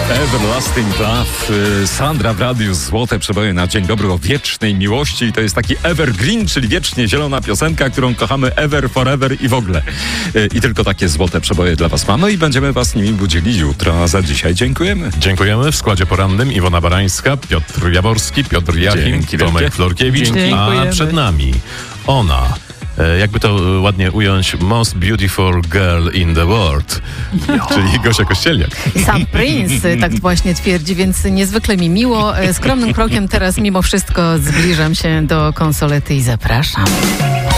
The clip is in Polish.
Everlasting Love, Sandra w radiu, złote przeboje na dzień dobry o wiecznej miłości i to jest taki evergreen, czyli wiecznie zielona piosenka, którą kochamy ever, forever i w ogóle. I tylko takie złote przeboje dla was mamy i będziemy was nimi budzili jutro, a za dzisiaj dziękujemy. Dziękujemy. W składzie porannym Iwona Barańska, Piotr Jaworski, Piotr Jachim, Tomek Florkiewicz, a przed nami ona. Jakby to ładnie ująć, most beautiful girl in the world, czyli Gosia Kościelniak. Sam Prince tak właśnie twierdzi, więc niezwykle mi miło. Skromnym krokiem teraz mimo wszystko zbliżam się do konsolety i zapraszam.